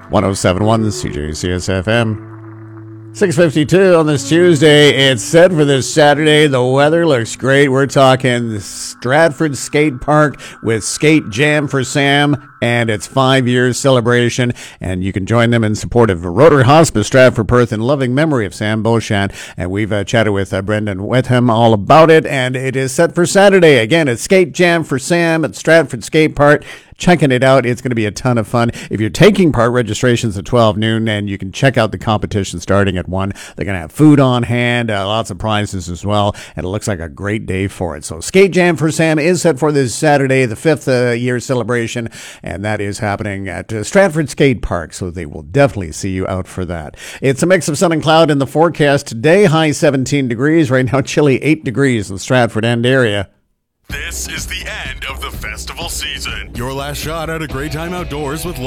107.1 CJCS FM. 6:52 on this Tuesday. It's set for this Saturday. The weather looks great. We're talking Stratford Skate Park with Skate Jam for Sam and its 5-year celebration. And you can join them in support of Rotary Hospice, Stratford, Perth, in loving memory of Sam Beauchamp. And we've chatted with Brendan Wetham all about it. And it is set for Saturday. Again, it's Skate Jam for Sam at Stratford Skate Park. Checking it out. It's going to be a ton of fun. If you're taking part, registration's at 12 noon, and you can check out the competition starting at 1. They're going to have food on hand, lots of prizes as well, and it looks like a great day for it. So Skate Jam for Sam is set for this Saturday, the 5th year celebration, and that is happening at Stratford Skate Park, so they will definitely see you out for that. It's a mix of sun and cloud in the forecast today, high 17 degrees. Right now, chilly 8 degrees in the Stratford End area. This is the end of the festival season. Your last shot at a great time outdoors with